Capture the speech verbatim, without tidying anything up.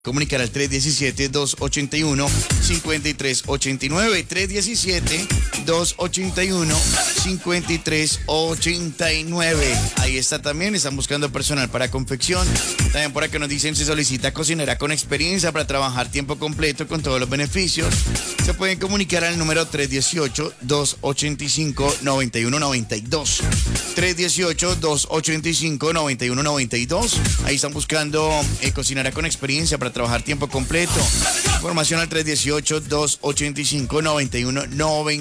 Comunicar al tres diecisiete, dos ochenta y uno, cincuenta y tres ochenta y nueve, tres diecisiete, dos ochenta y uno, cincuenta y tres ochenta y nueve. Ahí está también, están buscando personal para confección. También por acá nos dicen, se solicita cocinera con experiencia para trabajar tiempo completo con todos los beneficios. Se pueden comunicar al número tres dieciocho, dos ochenta y cinco, noventa y uno noventa y dos. tres dieciocho, dos ochenta y cinco, noventa y uno noventa y dos. Ahí están buscando eh, cocinera con experiencia para trabajar tiempo completo. Información al tres dieciocho, dos ochenta y cinco, noventa y uno noventa y dos.